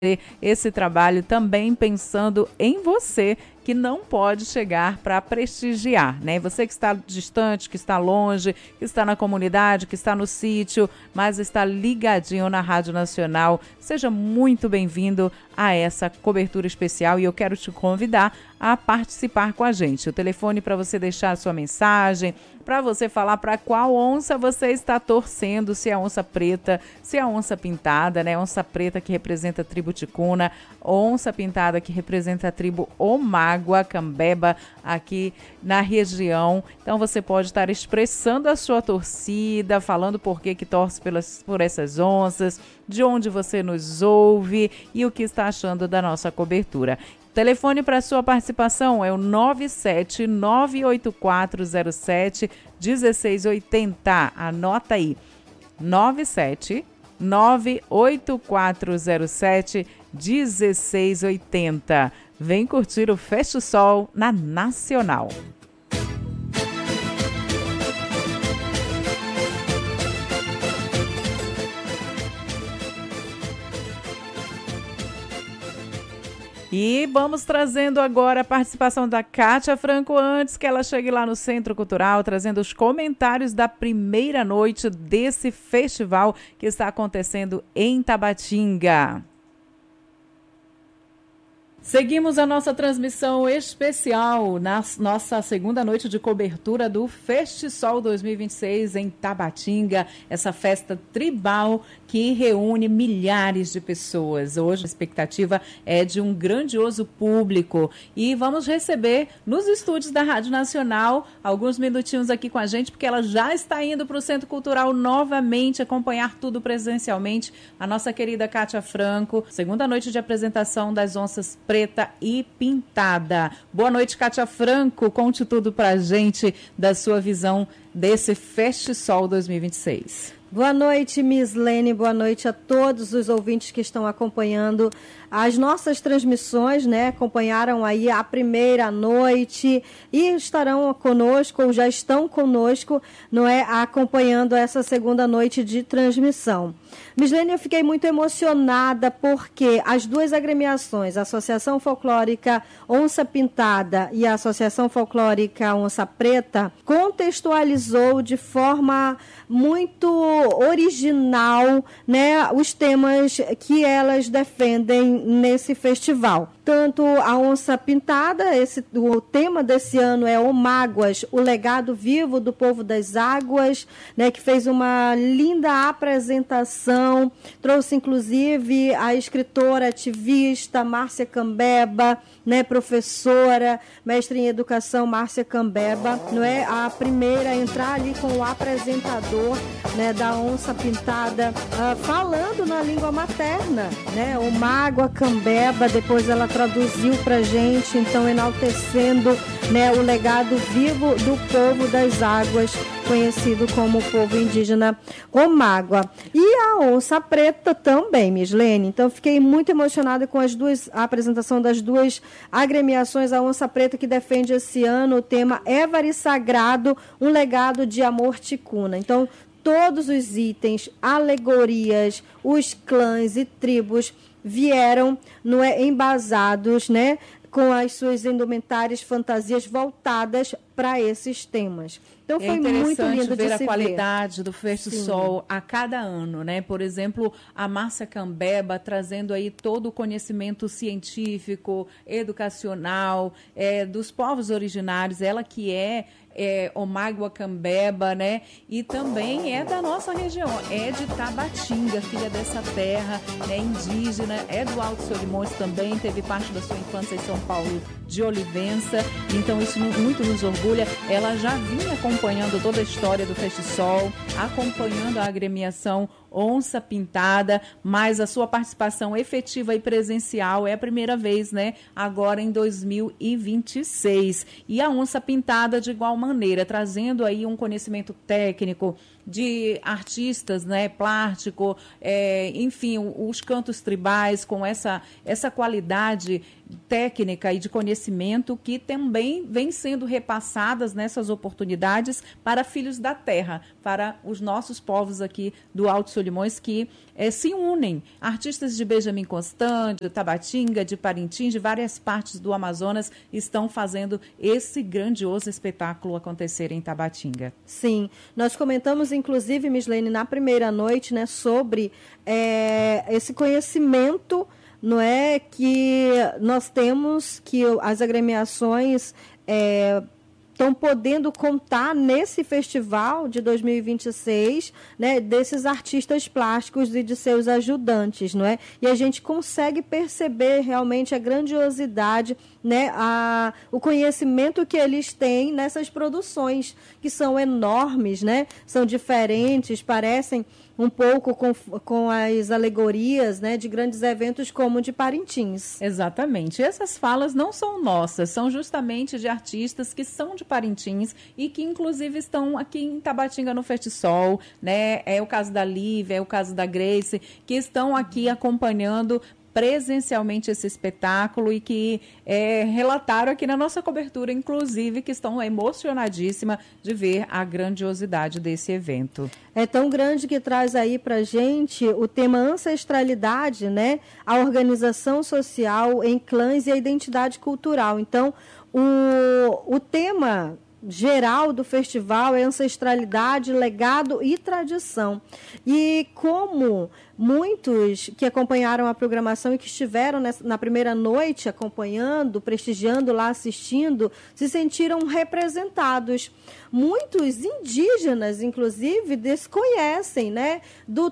esse trabalho também pensando em você, que não pode chegar para prestigiar, né? Você que está distante, que está longe, que está na comunidade, que está no sítio, mas está ligadinho na Rádio Nacional. Seja muito bem-vindo a essa cobertura especial e eu quero te convidar a participar com a gente. O telefone para você deixar a sua mensagem, para você falar para qual onça você está torcendo, se é a onça preta, se é a onça pintada, né? Onça preta que representa a tribo ticuna, onça pintada que representa a tribo Omágua Cambeba aqui na região. Então você pode estar expressando a sua torcida, falando por que torce por essas onças, de onde você nos ouve e o que está achando da nossa cobertura. Telefone para sua participação é o 9798407-1680. Anota aí, 9798407-1680. Vem curtir o Feche Sol na Nacional. E vamos trazendo agora a participação da Kátia Franco, antes que ela chegue lá no Centro Cultural, trazendo os comentários da primeira noite desse festival que está acontecendo em Tabatinga. Seguimos a nossa transmissão especial na nossa segunda noite de cobertura do Festisol 2026 em Tabatinga, essa festa tribal que reúne milhares de pessoas. Hoje a expectativa é de um grandioso público e vamos receber nos estúdios da Rádio Nacional alguns minutinhos aqui com a gente, porque ela já está indo para o Centro Cultural novamente acompanhar tudo presencialmente. A nossa querida Kátia Franco, segunda noite de apresentação das onças preta e pintada. Boa noite, Kátia Franco. Conte tudo pra gente da sua visão desse Festisol 2026. Boa noite, Mislene. Boa noite a todos os ouvintes que estão acompanhando as nossas transmissões, né? Acompanharam aí a primeira noite e estarão conosco, ou já estão conosco, não é? Acompanhando essa segunda noite de transmissão. Mislene, eu fiquei muito emocionada porque as duas agremiações, a Associação Folclórica Onça Pintada e a Associação Folclórica Onça Preta, contextualizou de forma muito original, né, os temas que elas defendem nesse festival. Tanto a Onça Pintada, o tema desse ano é Omáguas, o legado vivo do povo das águas, né, que fez uma linda apresentação, trouxe inclusive a escritora ativista Márcia Cambeba, né, professora, mestre em educação Márcia Cambeba, não é a primeira a entrar ali com o apresentador, né, da Onça Pintada, falando na língua materna, né, Omágua Cambeba. Depois ela traduziu pra gente, então enaltecendo, né, o legado vivo do povo das águas, conhecido como o povo indígena Omágua. E a Onça Preta também, Mislene. Então fiquei muito emocionada com a apresentação das duas agremiações. A Onça Preta, que defende esse ano o tema Évari Sagrado, um legado de amor ticuna. Então todos os itens, alegorias, os clãs e tribos vieram, não é, embasados, né, com as suas indumentárias, fantasias voltadas para esses temas. Então foi muito lindo de ver se a qualidade do Festisol Sim. a cada ano, né? Por exemplo, a Márcia Cambeba trazendo aí todo o conhecimento científico, educacional, dos povos originários, ela que é Omágua Cambeba, né? E também é da nossa região, é de Tabatinga, filha dessa terra, né? Indígena, é do Alto Solimões também, teve parte da sua infância em São Paulo de Olivença, então isso muito nos orgulha. Ela já vinha acompanhando toda a história do Festisol, acompanhando a agremiação Onça Pintada, mas a sua participação efetiva e presencial é a primeira vez, né? Agora em 2026. E a Onça Pintada, de igual maneira, trazendo aí um conhecimento técnico, de artistas, né, plástico, enfim, os cantos tribais com essa qualidade técnica e de conhecimento que também vem sendo repassadas nessas oportunidades para filhos da terra, para os nossos povos aqui do Alto Solimões que se unem. Artistas de Benjamin Constant, de Tabatinga, de Parintins, de várias partes do Amazonas estão fazendo esse grandioso espetáculo acontecer em Tabatinga. Sim, nós comentamos inclusive, Mislene, na primeira noite, né, sobre esse conhecimento, não é, que nós temos, que as agremiações estão podendo contar nesse festival de 2026, né, desses artistas plásticos e de seus ajudantes, não é? E a gente consegue perceber realmente a grandiosidade, né, o conhecimento que eles têm nessas produções, que são enormes, né? São diferentes, parecem um pouco com as alegorias, né, de grandes eventos como o de Parintins. Exatamente. Essas falas não são nossas, são justamente de artistas que são de Parintins e que, inclusive, estão aqui em Tabatinga no Festisol, né? É o caso da Lívia, é o caso da Grace, que estão aqui acompanhando presencialmente esse espetáculo e que relataram aqui na nossa cobertura, inclusive, que estão emocionadíssimas de ver a grandiosidade desse evento. É tão grande que traz aí para gente o tema ancestralidade, né? A organização social em clãs e a identidade cultural. Então, o tema geral do festival é ancestralidade, legado e tradição. E como muitos que acompanharam a programação e que estiveram na primeira noite acompanhando, prestigiando lá, assistindo, se sentiram representados. Muitos indígenas, inclusive, desconhecem, né,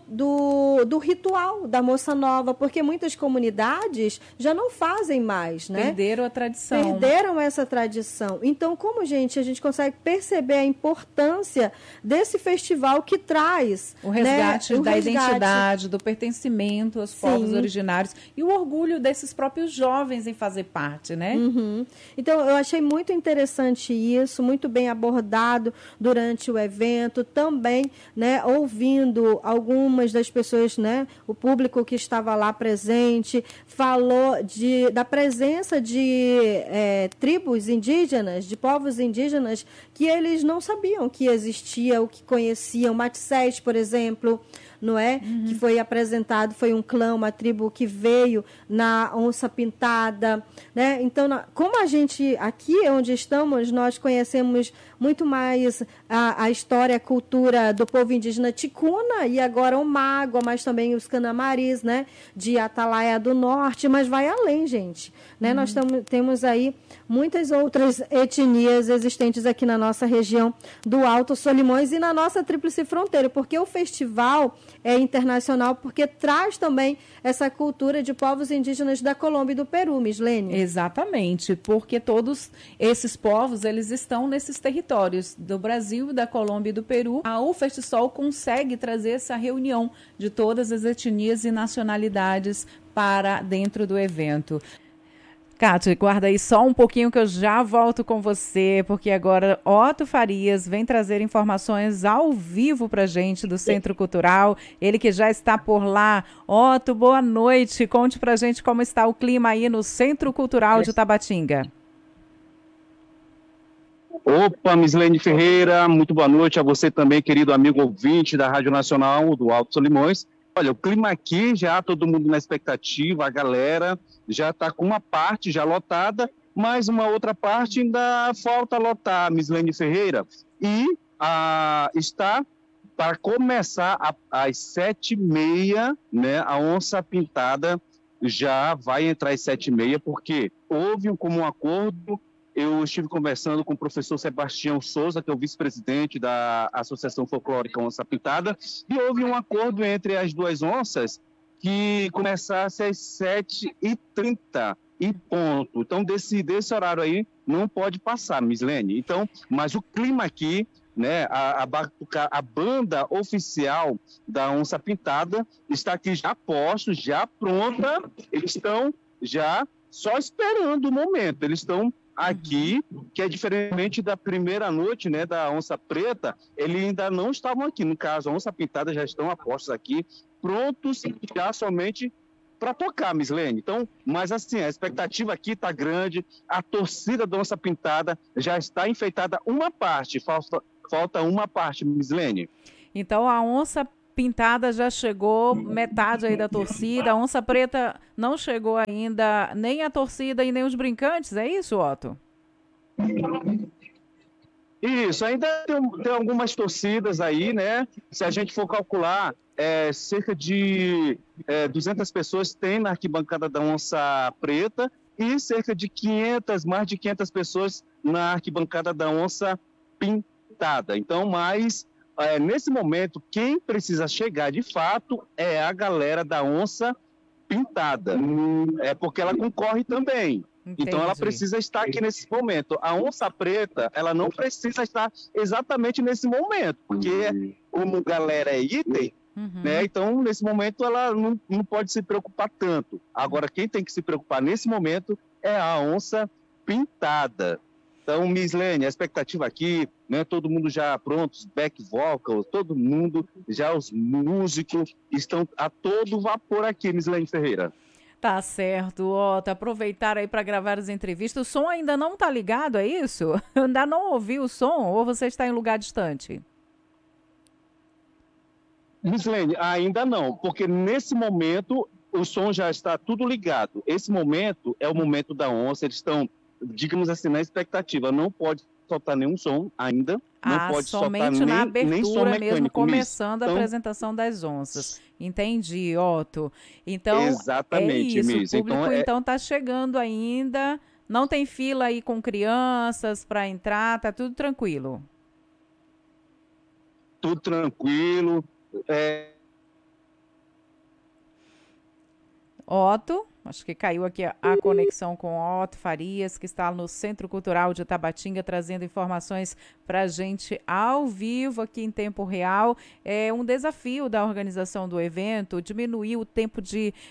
do ritual da Moça Nova, porque muitas comunidades já não fazem mais, né? Perderam a tradição. Perderam essa tradição. Então, como, a gente consegue perceber a importância desse festival que traz o resgate, né, da identidade, do pertencimento aos povos originários e o orgulho desses próprios jovens em fazer parte, né? Uhum. Então, eu achei muito interessante isso, muito bem abordado durante o evento, também, né, ouvindo algumas das pessoas, né, o público que estava lá presente, falou da presença de tribos indígenas, de povos indígenas, que eles não sabiam que existia, o que conheciam, Matissés, por exemplo, não é? Que foi apresentado, foi um clã, uma tribo que veio na Onça Pintada, né? Então, como a gente, aqui onde estamos, nós conhecemos muito mais a história, a cultura do povo indígena ticuna e agora o Mágoa, mas também os Canamaris, né? De Atalaia do Norte, mas vai além, gente, né? Nós temos aí muitas outras etnias existentes aqui na nossa região do Alto Solimões e na nossa Tríplice Fronteira, porque o festival é internacional, porque traz também essa cultura de povos indígenas da Colômbia e do Peru, Mislene. Exatamente, porque todos esses povos, eles estão nesses territórios do Brasil, da Colômbia e do Peru. A UFESTSOL consegue trazer essa reunião de todas as etnias e nacionalidades para dentro do evento. Cátia, guarda aí só um pouquinho que eu já volto com você, porque agora Otto Farias vem trazer informações ao vivo pra gente do Centro Cultural, ele que já está por lá. Otto, boa noite, conte pra gente como está o clima aí no Centro Cultural de Tabatinga. Opa, Mislene Ferreira, muito boa noite a você também, querido amigo ouvinte da Rádio Nacional do Alto Solimões. Olha, o clima aqui já, todo mundo na expectativa, a galera já está com uma parte já lotada, mas uma outra parte ainda falta lotar, Mislene Ferreira. E está para começar às 7h30, né, a Onça Pintada já vai entrar às 7h30, porque houve um comum acordo. Eu estive conversando com o professor Sebastião Souza, que é o vice-presidente da Associação Folclórica Onça Pintada, e houve um acordo entre as duas onças que começasse às 7h30 e ponto. Então, desse horário aí, não pode passar, Mislene. Então, mas o clima aqui, né, a banda oficial da Onça Pintada está aqui já posto, já pronta, eles estão já só esperando o momento, eles estão aqui, que é diferente da primeira noite, né, da Onça Preta, eles ainda não estavam aqui. No caso, a Onça Pintada já estão apostos aqui, prontos já somente para tocar, Mislene. Então, mas assim, a expectativa aqui está grande, a torcida da Onça Pintada já está enfeitada uma parte, falta uma parte, Mislene. Então a Onça Pintada já chegou, metade aí da torcida, a Onça Preta não chegou ainda, nem a torcida e nem os brincantes, é isso, Otto? Isso, ainda tem algumas torcidas aí, né? Se a gente for calcular, cerca de 200 pessoas tem na arquibancada da Onça Preta e cerca de 500, mais de 500 pessoas na arquibancada da Onça Pintada. Então, nesse momento, quem precisa chegar de fato é a galera da Onça Pintada, porque ela concorre também. Entendi. Então ela precisa estar aqui nesse momento. A Onça Preta, ela não precisa estar exatamente nesse momento, porque como galera é item, né? Então nesse momento ela não pode se preocupar tanto. Agora quem tem que se preocupar nesse momento é a Onça Pintada. Então, Mislene, a expectativa aqui, né, todo mundo já pronto, back vocal, todo mundo, já os músicos estão a todo vapor aqui, Mislene Ferreira. Tá certo, Otto. Aproveitar aí para gravar as entrevistas. O som ainda não tá ligado, é isso? Ainda não ouviu o som ou você está em lugar distante? Mislene, ainda não, porque nesse momento o som já está tudo ligado. Esse momento é o momento da Onça, eles estão, digamos assim, na expectativa. Não pode soltar nenhum som ainda. Não pode somente soltar na nem som abertura mecânico, mesmo, começando então, a apresentação das onças. Entendi, Otto. Então, exatamente, é isso. Miss. O público, então, tá chegando ainda. Não tem fila aí com crianças para entrar, tá tudo tranquilo. Tudo tranquilo. Otto, acho que caiu aqui a conexão com Otto Farias, que está no Centro Cultural de Tabatinga, trazendo informações para a gente ao vivo, aqui em tempo real. É um desafio da organização do evento, diminuir o tempo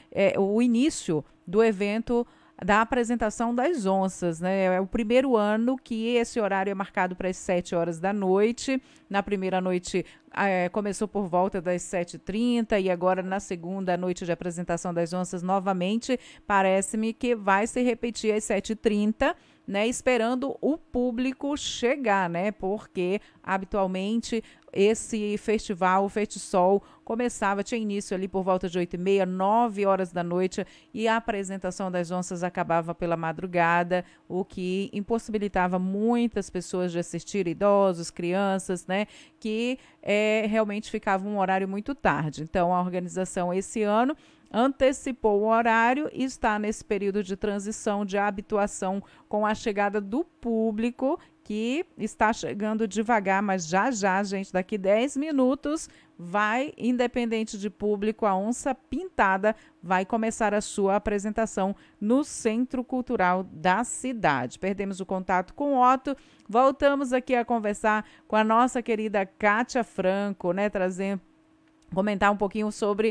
o início do evento, da apresentação das onças, né? É o primeiro ano que esse horário é marcado para as 7 horas da noite. Na primeira noite começou por volta das 7h30 e agora na segunda noite de apresentação das onças novamente parece-me que vai se repetir às 7h30, né? Esperando o público chegar, né? Porque habitualmente esse festival, o Festisol, tinha início ali por volta de 8h30, 9 horas da noite, e a apresentação das onças acabava pela madrugada, o que impossibilitava muitas pessoas de assistir, idosos, crianças, né, que realmente ficava um horário muito tarde. Então, a organização esse ano antecipou o horário e está nesse período de transição, de habituação com a chegada do público, que está chegando devagar, mas já, gente, daqui 10 minutos vai, independente de público, a Onça Pintada vai começar a sua apresentação no Centro Cultural da cidade. Perdemos o contato com o Otto, voltamos aqui a conversar com a nossa querida Kátia Franco, né, comentar um pouquinho sobre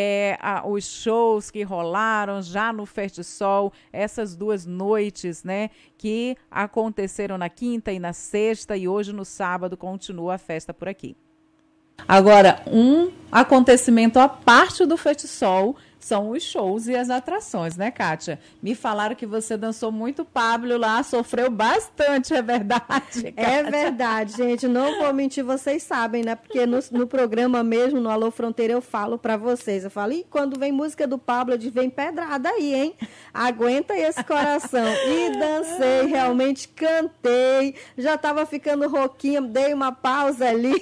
os shows que rolaram já no Festisol, essas 2 noites, né, que aconteceram na quinta e na sexta, e hoje no sábado continua a festa por aqui. Agora, um acontecimento à parte do Festisol são os shows e as atrações, né, Kátia? Me falaram que você dançou muito Pablo lá, sofreu bastante, é verdade, Kátia? É verdade, gente, não vou mentir, vocês sabem, né? Porque no programa mesmo, no Alô Fronteira, eu falo pra vocês, eu falo, e quando vem música do Pablo, eu digo, vem pedrada aí, hein? Aguenta esse coração. E dancei, realmente cantei, já tava ficando rouquinha, dei uma pausa ali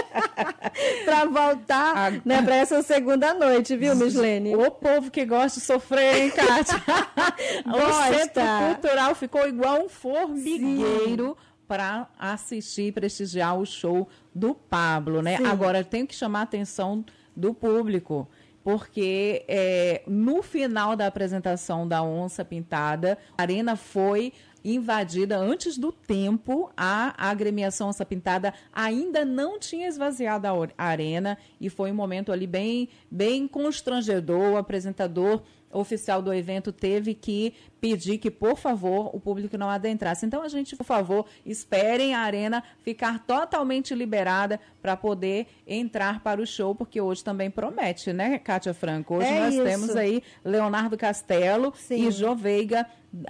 pra voltar, né, pra essa segunda noite, viu, Mislene? O povo que gosta de sofrer, hein, Kátia? O Centro Cultural ficou igual um formigueiro para assistir e prestigiar o show do Pablo, né? Sim. Agora, tenho que chamar a atenção do público, porque no final da apresentação da Onça Pintada, a arena foi invadida antes do tempo. A agremiação Onça Pintada ainda não tinha esvaziado a arena e foi um momento ali bem constrangedor. O apresentador oficial do evento teve que pedir que, por favor, o público não adentrasse. Então, a gente, por favor, esperem a arena ficar totalmente liberada para poder entrar para o show, porque hoje também promete, né, Kátia Franco? Hoje nós temos aí Leonardo Castelo e Jô Veiga